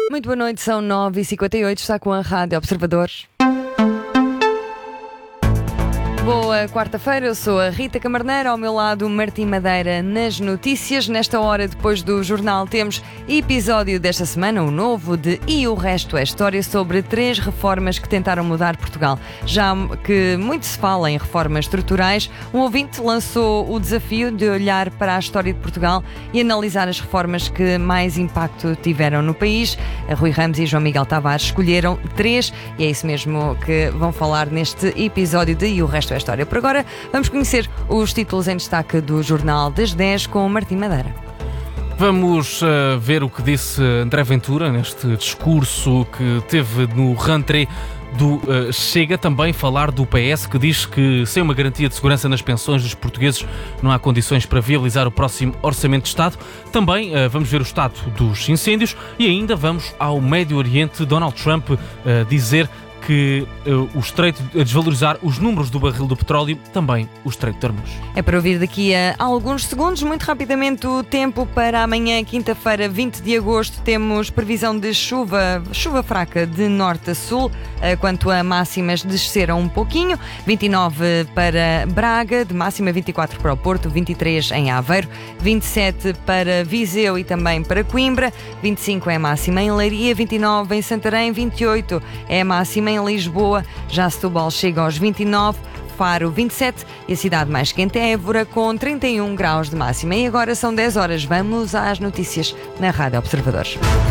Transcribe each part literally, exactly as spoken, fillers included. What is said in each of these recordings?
Muito boa noite, são nove e cinquenta e oito, está com a Rádio Observador. Boa quarta-feira, eu sou a Rita Camarneiro, ao meu lado Martim Madeira nas notícias. Nesta hora, depois do jornal, temos episódio desta semana, o novo de E o Resto é História, sobre três reformas que tentaram mudar Portugal. Já que muito se fala em reformas estruturais, um ouvinte lançou o desafio de olhar para a história de Portugal e analisar as reformas que mais impacto tiveram no país. Rui Ramos e João Miguel Tavares escolheram três e é isso mesmo que vão falar neste episódio de E o Resto é História. Por agora, vamos conhecer os títulos em destaque do Jornal das dez com Martim Madeira. Vamos uh, ver o que disse André Ventura neste discurso que teve no rentrée do uh, Chega. Também falar do P S, que diz que sem uma garantia de segurança nas pensões dos portugueses não há condições para viabilizar o próximo Orçamento de Estado. Também uh, vamos ver o estado dos incêndios e ainda vamos ao Médio Oriente. Donald Trump uh, dizer que uh, o Estreito, a desvalorizar os números do barril do petróleo, também o Estreito de Hormuz. É para ouvir daqui a alguns segundos. Muito rapidamente o tempo para amanhã, quinta-feira, vinte de agosto, temos previsão de chuva, chuva fraca de norte a sul, uh, quanto a máximas desceram um pouquinho, vinte e nove para Braga, de máxima vinte e quatro para o Porto, vinte e três em Aveiro, vinte e sete para Viseu e também para Coimbra, vinte e cinco é a máxima em Leiria, vinte e nove em Santarém, vinte e oito é a máxima em Lisboa, já Setúbal chega aos vinte e nove, Faro vinte e sete e a cidade mais quente é Évora com trinta e um graus de máxima. E agora são dez horas, vamos às notícias na Rádio Observador.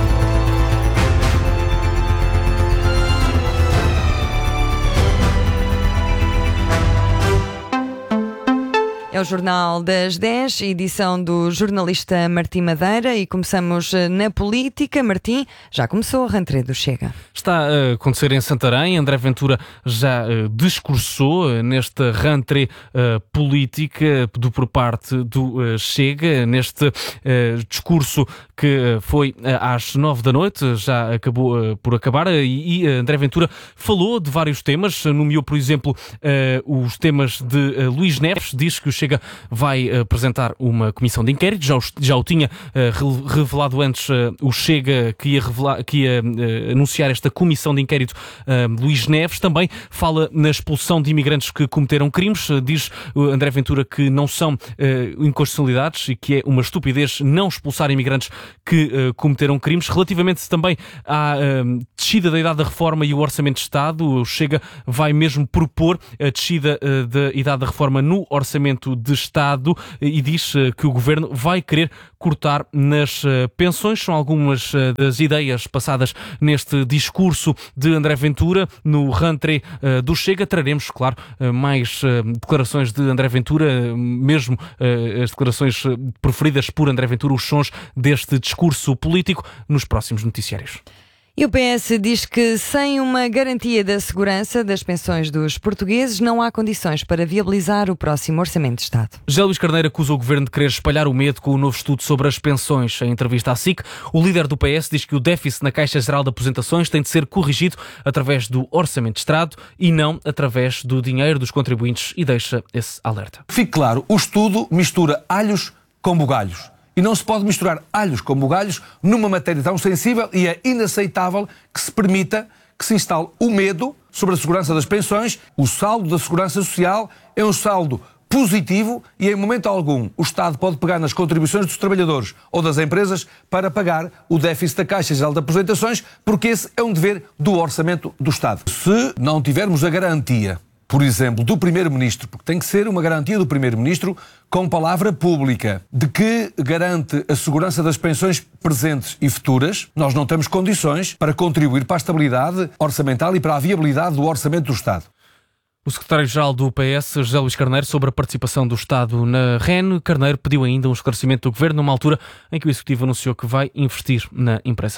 É o Jornal das dez, edição do jornalista Martim Madeira, e começamos na política. Martim, já começou a rentrée do Chega. Está a acontecer em Santarém. André Ventura já uh, discursou uh, nesta rentrée uh, política do, por parte do uh, Chega, neste uh, discurso que uh, foi uh, às nove da noite, já acabou uh, por acabar, uh, e, e uh, André Ventura falou de vários temas, nomeou, por exemplo, uh, os temas de uh, Luís Neves. Diz que o Chega vai uh, apresentar uma comissão de inquérito, já o, já o tinha uh, revelado antes uh, o Chega, que ia, revelar, que ia uh, anunciar esta comissão de inquérito. uh, Luís Neves também fala na expulsão de imigrantes que cometeram crimes. Uh, diz uh, André Ventura que não são uh, inconstitucionalidades e que é uma estupidez não expulsar imigrantes que uh, cometeram crimes. Relativamente também à uh, descida da idade da reforma e o Orçamento de Estado, o Chega vai mesmo propor a descida uh, da idade da reforma no Orçamento de Estado uh, e diz uh, que o Governo vai querer cortar nas uh, pensões. São algumas uh, das ideias passadas neste discurso de André Ventura no rentrée uh, do Chega. Traremos, claro, uh, mais uh, declarações de André Ventura, uh, mesmo uh, as declarações uh, preferidas por André Ventura, os sons deste discurso político, nos próximos noticiários. E o P S diz que sem uma garantia da segurança das pensões dos portugueses não há condições para viabilizar o próximo Orçamento de Estado. José Luís Carneiro acusa o Governo de querer espalhar o medo com o novo estudo sobre as pensões. Em entrevista à S I C, o líder do P S diz que o déficit na Caixa Geral de Aposentações tem de ser corrigido através do Orçamento de Estado e não através do dinheiro dos contribuintes, e deixa esse alerta. Fique claro, o estudo mistura alhos com bugalhos. E não se pode misturar alhos com bugalhos numa matéria tão sensível, e é inaceitável que se permita que se instale o medo sobre a segurança das pensões. O saldo da Segurança Social é um saldo positivo e, em momento algum, o Estado pode pegar nas contribuições dos trabalhadores ou das empresas para pagar o déficit da Caixa Geral de Aposentações, porque esse é um dever do Orçamento do Estado. Se não tivermos a garantia, por exemplo, do Primeiro-Ministro, porque tem que ser uma garantia do Primeiro-Ministro com palavra pública, de que garante a segurança das pensões presentes e futuras, nós não temos condições para contribuir para a estabilidade orçamental e para a viabilidade do Orçamento do Estado. O secretário-geral do P S, José Luís Carneiro, sobre a participação do Estado na R E N. Carneiro pediu ainda um esclarecimento do Governo numa altura em que o Executivo anunciou que vai investir na empresa.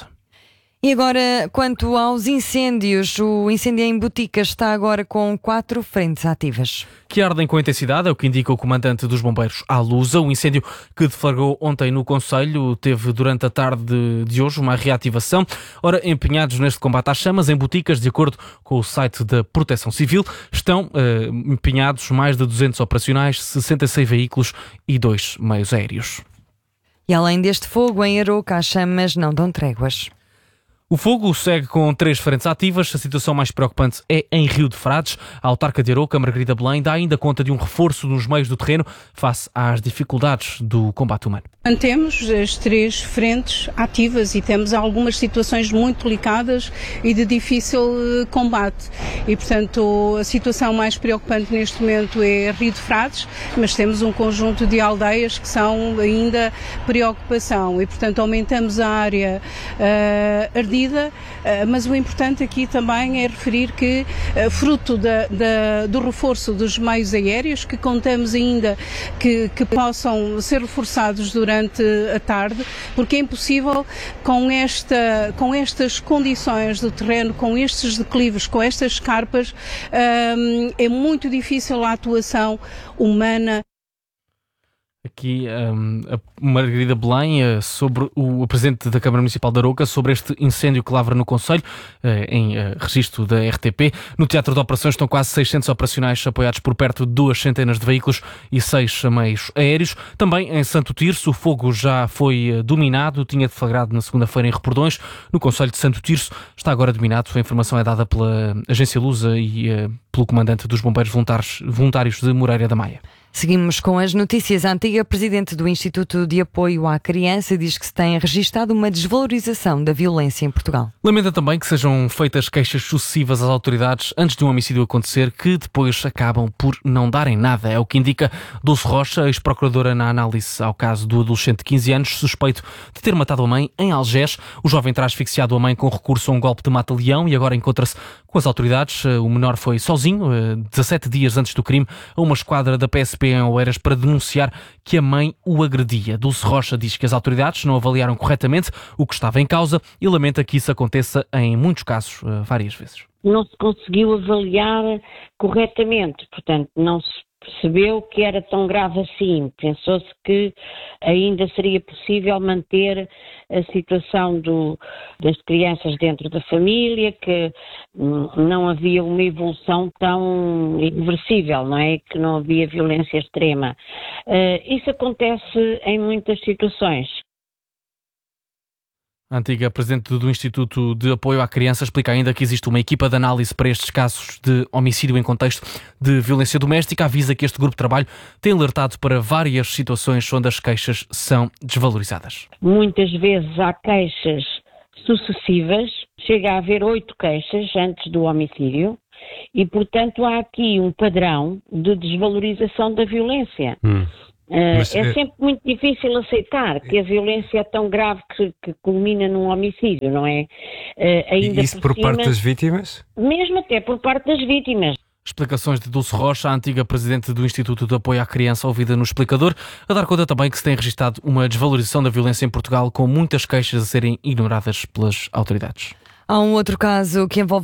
E agora, quanto aos incêndios, o incêndio em Boticas está agora com quatro frentes ativas. Que ardem com intensidade, é o que indica o comandante dos bombeiros à Lusa. O incêndio que deflagrou ontem no Conselho teve durante a tarde de hoje uma reativação. Ora, empenhados neste combate às chamas, em Boticas, de acordo com o site da Proteção Civil, estão eh, empenhados mais de duzentos operacionais, sessenta e seis veículos e dois meios aéreos. E além deste fogo, em Arouca, as chamas não dão tréguas. O fogo segue com três frentes ativas. A situação mais preocupante é em Rio de Frades. A autarca de Arouca, Margarida Belém, dá ainda conta de um reforço nos meios do terreno face às dificuldades do combate humano. Mantemos as três frentes ativas e temos algumas situações muito delicadas e de difícil combate. E, portanto, a situação mais preocupante neste momento é Rio de Frades, mas temos um conjunto de aldeias que são ainda preocupação e, portanto, aumentamos a área uh, ardida, uh, mas o importante aqui também é referir que, uh, fruto da, da, do reforço dos meios aéreos, que contamos ainda que, que possam ser reforçados durante a tarde, porque é impossível com, esta, com estas condições do terreno, com estes declives, com estas escarpas, um, é muito difícil a atuação humana. Aqui um, a Margarida Belém, uh, sobre o, o Presidente da Câmara Municipal de Arouca, sobre este incêndio que lavra no Concelho, uh, em uh, registro da R T P. No Teatro de Operações estão quase seiscentos operacionais apoiados por perto de duas centenas de veículos e seis meios aéreos. Também em Santo Tirso o fogo já foi uh, dominado, tinha deflagrado na segunda-feira em Repordões. No Concelho de Santo Tirso está agora dominado. A informação é dada pela Agência Lusa e uh, pelo Comandante dos Bombeiros Voluntários, voluntários de Moreira da Maia. Seguimos com as notícias. A antiga presidente do Instituto de Apoio à Criança diz que se tem registado uma desvalorização da violência em Portugal. Lamenta também que sejam feitas queixas sucessivas às autoridades antes de um homicídio acontecer, que depois acabam por não darem nada. É o que indica Dulce Rocha, ex-procuradora na análise ao caso do adolescente de quinze anos, suspeito de ter matado a mãe em Algés. O jovem terá asfixiado a mãe com recurso a um golpe de mata-leão e agora encontra-se com as autoridades. O menor foi sozinho, dezassete dias antes do crime, a uma esquadra da P S P em Oeiras para denunciar que a mãe o agredia. Dulce Rocha diz que as autoridades não avaliaram corretamente o que estava em causa e lamenta que isso aconteça em muitos casos, várias vezes. Não se conseguiu avaliar corretamente, portanto, não se percebeu que era tão grave assim. Pensou-se que ainda seria possível manter a situação do, das crianças dentro da família, que hum, não havia uma evolução tão irreversível, não é? Que não havia violência extrema. Uh, isso acontece em muitas situações. A antiga Presidente do Instituto de Apoio à Criança explica ainda que existe uma equipa de análise para estes casos de homicídio em contexto de violência doméstica. Avisa que este grupo de trabalho tem alertado para várias situações onde as queixas são desvalorizadas. Muitas vezes há queixas sucessivas, chega a haver oito queixas antes do homicídio e, portanto, há aqui um padrão de desvalorização da violência. Hum. Uh, Mas, é sempre muito difícil aceitar que a violência é tão grave que, que culmina num homicídio, não é? Uh, ainda isso por, por cima, parte das vítimas? Mesmo até por parte das vítimas. Explicações de Dulce Rocha, a antiga Presidente do Instituto de Apoio à Criança, ouvida no Explicador, a dar conta também que se tem registrado uma desvalorização da violência em Portugal, com muitas queixas a serem ignoradas pelas autoridades. Há um outro caso que envolve